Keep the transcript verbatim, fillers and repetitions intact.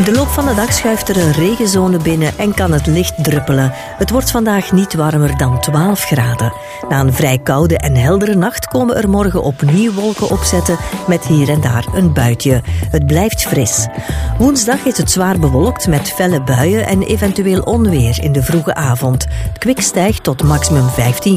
de loop van de dag schuift er een regenzone binnen en kan het licht druppelen. Het wordt vandaag niet warmer dan twaalf graden. Na een vrij koude en heldere nacht komen er morgen opnieuw wolken opzetten met hier en daar een buitje. Het blijft fris. Woensdag is het zwaar bewolkt met felle buien en eventueel onweer in de vroege avond. Het kwik stijgt tot maximum vijftien